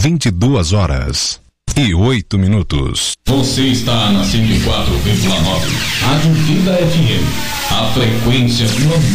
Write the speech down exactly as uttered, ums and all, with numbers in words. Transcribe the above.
vinte e duas horas e oito minutos. Você está na cento e quatro vírgula nove, Rádio Vida F M. A frequência